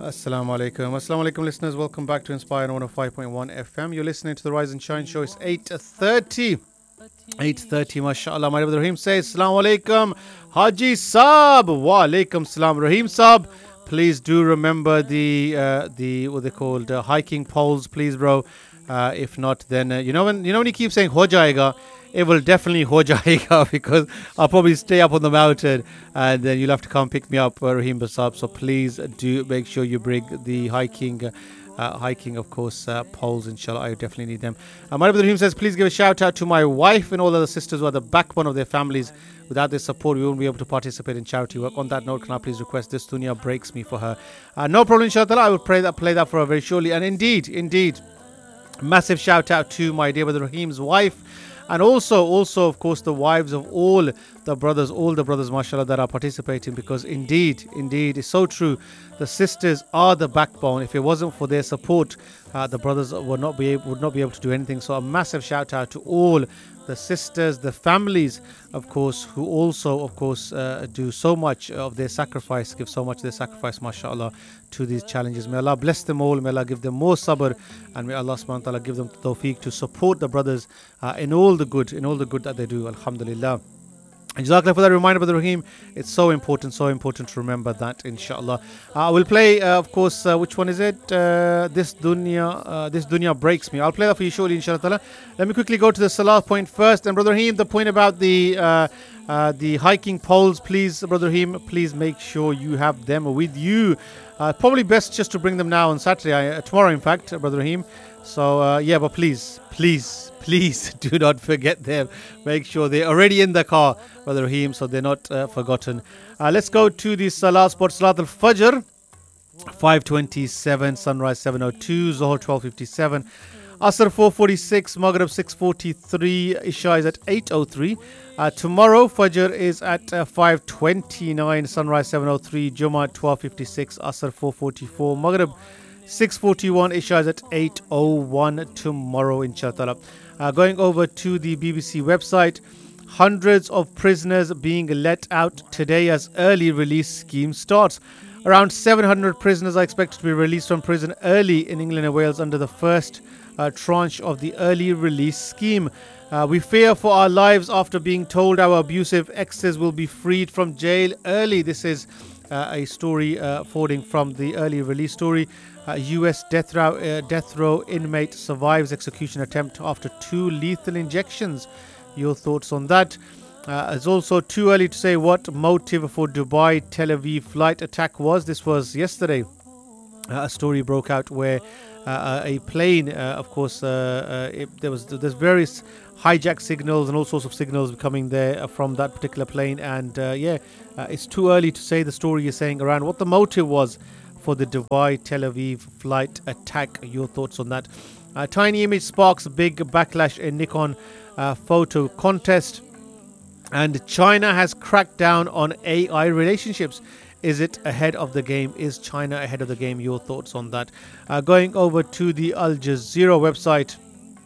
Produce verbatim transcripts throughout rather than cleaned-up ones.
Assalamu alaikum. Assalamu alaikum, listeners. Welcome back to Inspire one oh five point one F M. You're listening to the Rise and Shine show. It's eight thirty. eight thirty, mashallah. My brother Rahim says, Assalamu alaikum, Haji Saab. Wa alaikum salam, Rahim Saab. Please do remember the, uh, the what they called, uh, hiking poles, please, bro. Uh, if not, then, uh, you know when you know when you keep saying ho jayega, it will definitely ho jayega because I'll probably stay up on the mountain and then you'll have to come pick me up, uh, Rahim Basab. So please do make sure you bring the hiking, uh, uh, hiking, of course, uh, poles, inshallah. I definitely need them. Uh, my brother Rahim says, please give a shout out to my wife and all other sisters who are the backbone of their families. Without their support, we won't be able to participate in charity work. On that note, can I please request this dunya breaks me for her? Uh, no problem, inshallah. I will pray that, play that for her very surely. And indeed, indeed, massive shout out to my dear brother Rahim's wife. And also, also, of course, the wives of all the brothers, all the brothers, mashallah, that are participating. Because indeed, indeed, it's so true. The sisters are the backbone. If it wasn't for their support, uh, the brothers would not be able, would not be able to do anything. So a massive shout out to all the sisters, the families, of course, who also, of course, uh, do so much of their sacrifice, give so much of their sacrifice, mashallah, to these challenges. May Allah bless them all, may Allah give them more sabr, and may Allah subhanahu wa ta'ala give them tawfiq to support the brothers uh, in all the good, in all the good that they do, alhamdulillah. And Jazakallah for that reminder, Brother Rahim. It's so important, so important to remember that, inshallah. I uh, will play, uh, of course, uh, which one is it? Uh, this dunya, uh, this dunya breaks me. I'll play that for you shortly, inshallah. Let me quickly go to the salah point first. And Brother Rahim, the point about the uh, uh, the hiking poles, please, Brother Rahim, please make sure you have them with you. Uh, probably best just to bring them now on Saturday, uh, tomorrow, in fact, Brother Rahim. So, uh, yeah, but please, please, please do not forget them. Make sure they're already in the car, Brother Rahim, so they're not uh, forgotten. Uh, let's go to the Salah spot. Salat al-Fajr, five twenty-seven, Sunrise seven oh two, Zohar twelve fifty-seven, Asr four forty-six, Maghrib six forty-three, Isha is at eight oh three. Uh, tomorrow, Fajr is at uh, five twenty-nine, Sunrise seven oh three, Jummah twelve fifty-six, Asr four forty-four, Maghrib six forty-one, Isha is at eight oh one tomorrow, inshallah. Uh, going over to the B B C website, hundreds of prisoners being let out today as early release scheme starts. Around seven hundred prisoners are expected to be released from prison early in England and Wales under the first uh, tranche of the early release scheme. Uh, we fear for our lives after being told our abusive exes will be freed from jail early. This is uh, a story uh, forwarding from the early release story. Uh, U S death row, uh, death row inmate survives execution attempt after two lethal injections. Your thoughts on that? Uh, it's also too early to say what motive for Dubai Tel Aviv flight attack was. This was yesterday. Uh, a story broke out where uh, a plane, uh, of course, uh, uh, it, there was there's various hijack signals and all sorts of signals coming there from that particular plane. And uh, yeah, uh, it's too early to say. The story is saying around what the motive was for the Dubai Tel Aviv flight attack. Your thoughts on that? Uh, tiny image sparks big backlash in Nikon uh, photo contest. And China has cracked down on A I relationships. Is it ahead of the game? Is China ahead of the game? Your thoughts on that? Uh, going over to the Al Jazeera website.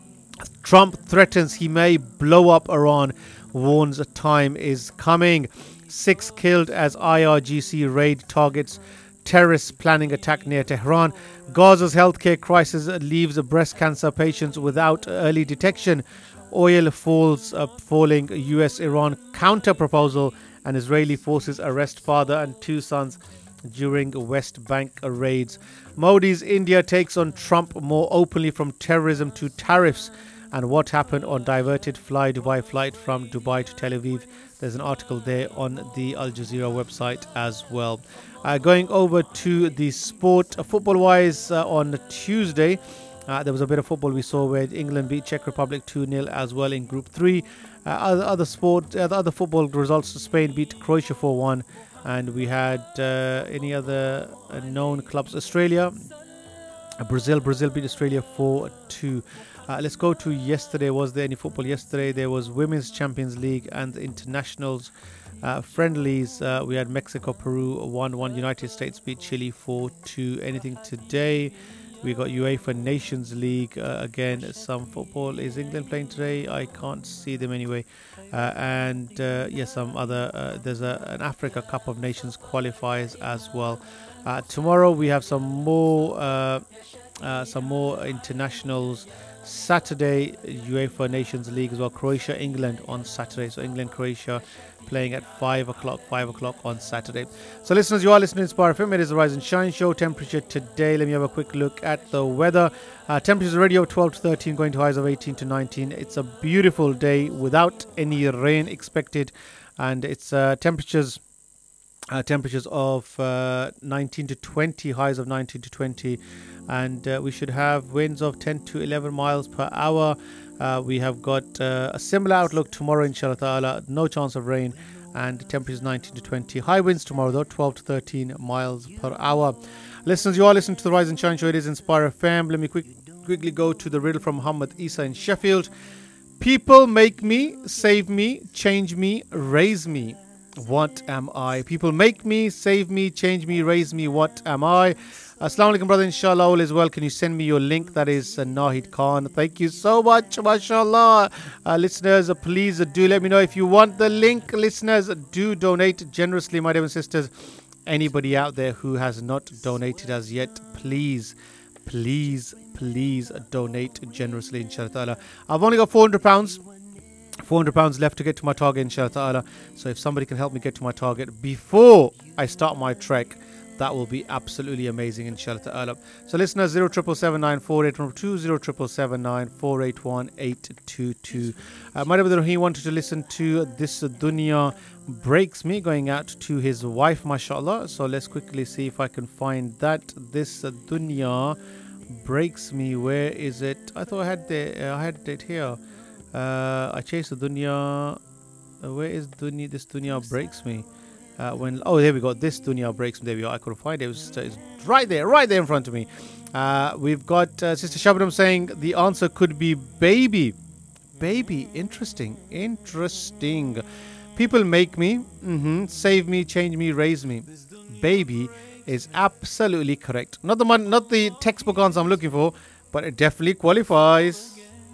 Trump threatens he may blow up Iran. Warns a time is coming. Six killed as I R G C raid targets terrorists planning attack near Tehran. Gaza's healthcare crisis leaves breast cancer patients without early detection. Oil falls, uh, falling U S Iran counter proposal, and Israeli forces arrest father and two sons during West Bank raids. Modi's India takes on Trump more openly from terrorism to tariffs, and what happened on diverted Fly Dubai flight from Dubai to Tel Aviv. There's an article there on the Al Jazeera website as well. Uh, going over to the sport, uh, football-wise, uh, on Tuesday, uh, there was a bit of football we saw where England beat Czech Republic two nil as well in Group three. Uh, other, other sport, uh, the other football results, Spain beat Croatia four one. And we had uh, any other uh, known clubs. Australia, uh, Brazil, Brazil beat Australia four two. Uh, let's go to yesterday. Was there any football yesterday? There was Women's Champions League and internationals. Uh, friendlies, uh, we had Mexico, Peru one one, United States beat Chile four two. Anything today? We got UEFA Nations League. Uh, again, some football. Is England playing today? I can't see them anyway. Uh, and uh, yes, some other. Uh, there's a, an Africa Cup of Nations qualifiers as well. Uh, tomorrow we have some more uh, uh, some more internationals. Saturday, UEFA Nations League as well. Croatia, England on Saturday. So England, Croatia playing at five o'clock, five o'clock on Saturday. So listeners, you are listening to Inspire F M. It is the Rise and Shine Show. Temperature today, let me have a quick look at the weather. Uh, temperatures already of twelve to thirteen, going to highs of eighteen to nineteen. It's a beautiful day without any rain expected. And it's uh, temperatures uh, temperatures of uh, nineteen to twenty, highs of nineteen to twenty. And uh, we should have winds of ten to eleven miles per hour. Uh, we have got uh, a similar outlook tomorrow, inshallah ta'ala. No chance of rain. And temperatures nineteen to twenty. High winds tomorrow, though, twelve to thirteen miles per hour. Listeners, you are listening to the Rise and Shine Show. It is Inspire F M. Let me quick, quickly go to the riddle from Muhammad Isa in Sheffield. People make me, save me, change me, raise me. What am I? People make me, save me, change me, raise me. What am I? Assalamu alaikum, brother. Inshallah, all is well. Can you send me your link? That is uh, Nahid Khan. Thank you so much. MashaAllah. Uh, listeners, uh, please uh, do let me know if you want the link. Listeners, uh, do donate generously, my dear and sisters. Anybody out there who has not donated as yet, please, please, please uh, donate generously, inshallah ta'ala. I've only got four hundred pounds. four hundred pounds left to get to my target, inshallah ta'ala. So if somebody can help me get to my target before I start my trek, that will be absolutely amazing, inshallah ta'ala. So listeners, zero triple seven nine four eight one two, zero triple seven nine four eight one eight two two. Uh, my brother, he wanted to listen to This Dunya Breaks Me, going out to his wife, mashallah. So let's quickly see if I can find that. This Dunya Breaks Me. Where is it? I thought I had the, uh, I had it here. Uh, I chased the dunya. Uh, where is dunya? This dunya breaks me. Uh, when oh, there we go. This dunya breaks me. There we go. I couldn't find it. It was it's right there, right there in front of me. Uh, we've got uh, Sister Shabnam saying the answer could be baby. Baby. Interesting. Interesting. People make me, mm-hmm, save me, change me, raise me. Baby is absolutely correct. Not the one, not the textbook answer I'm looking for, but it definitely qualifies.